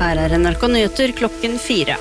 Her NRK Nyheter klokken 4.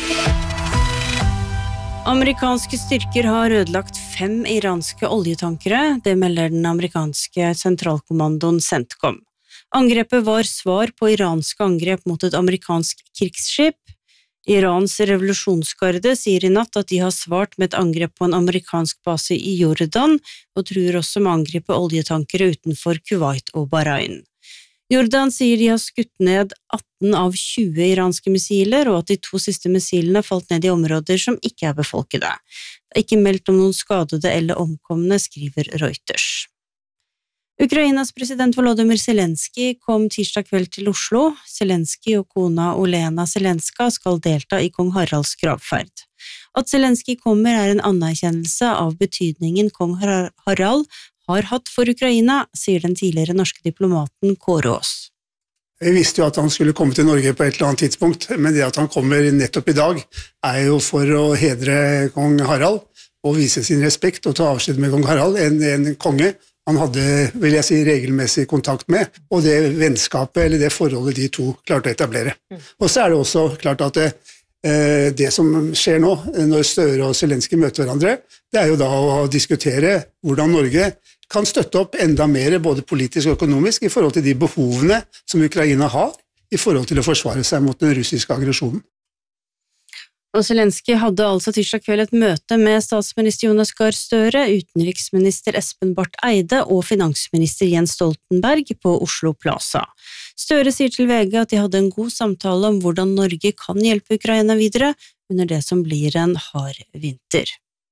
Amerikanske styrker har ødelagt 5 iranske oljetankere, det melder den amerikanske sentralkommandoen CENTCOM. Angrepet var svar på iranske angrep mot et amerikansk krigsskip. Irans revolusjonsgarde sier i natt at de har svart med et angrep på en amerikansk base i Jordan, og truer også med å angripe oljetankere utenfor Kuwait og Bahrain. Jordan sier de har skutt ned 18 av 20 iranske missiler, og at de 2 siste missilene falt ned i områder som ikke er befolkede. Det er ikke meldt om noen skadede eller omkomne, skriver Reuters. Ukrainas president Volodymyr Zelensky kom tirsdag kveld til Oslo. Zelensky og kona Olena Zelenska skal delta i kong Haralds gravferd. At Zelensky kommer er en anerkjennelse av betydningen kong Harald har hatt for Ukraina, sier den tidligere norske diplomaten Kåre Aas. Vi visste jo at han skulle komme til Norge på et eller annet tidspunkt, men det at han kommer nettopp i dag er jo for å hedre kong Harald og vise sin respekt og ta avskjed med kong Harald, en konge han hadde, vil jeg si, regelmessig kontakt med, og det vennskapet eller det forholdet de to klarte å etablere. Og så er det også klart at det som skjer nå, når Støre og Zelensky møter hverandre, det er jo da å diskutere hvordan Norge kan støtte opp enda mer, både politisk og økonomisk, i forhold til de behovene som Ukraina har, i forhold til å forsvare seg mot den russiske aggresjonen. Og Zelensky hadde altså tirsdag kveld et møte med statsminister Jonas Gahr Støre, utenriksminister Espen Barth Eide og finansminister Jens Stoltenberg på Oslo Plaza. Støre sier til VG at de hadde en god samtale om hvordan Norge kan hjelpe Ukraina videre under det som blir en hard vinter.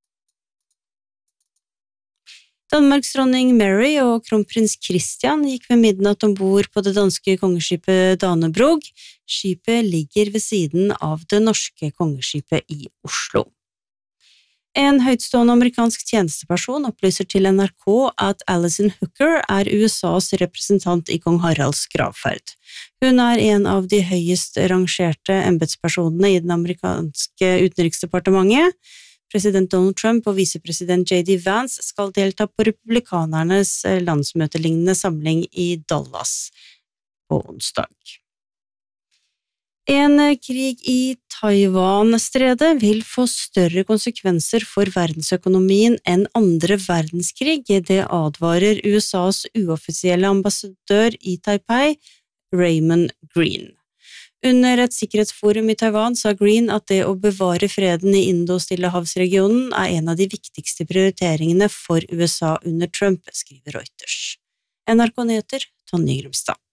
Danmarks dronning Mary og kronprins Christian gikk ved midnatt ombord på det danske kongeskipet Danebrog. Skipet ligger ved siden av det norske kongeskipet i Oslo. En høytstående amerikansk tjenesteperson opplyser til NRK at Alison Hooker er USAs representant i kong Haralds gravferd. Hun er en av de høyest rangerte embetspersonene i den amerikanske utenriksdepartementet. President Donald Trump og visepresident J.D. Vance skal delta på republikanernes landsmøtelignende samling i Dallas på onsdag. En krig i Taiwan-stredet vil få større konsekvenser for verdensøkonomien enn andre verdenskrig, det advarer USAs uoffisielle ambassadør i Taipei, Raymond Green. Under et sikkerhetsforum i Taiwan sa Green at det å bevare freden i Indo-Stillehavsregionen er en av de viktigste prioriteringene for USA under Trump, skriver Reuters. NRK Nyheter, Tonje Grumstad.